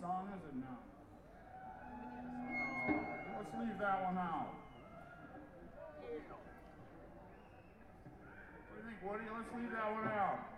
song is it now? Let's leave that one out. What do you think, Woody? Let's leave that one out.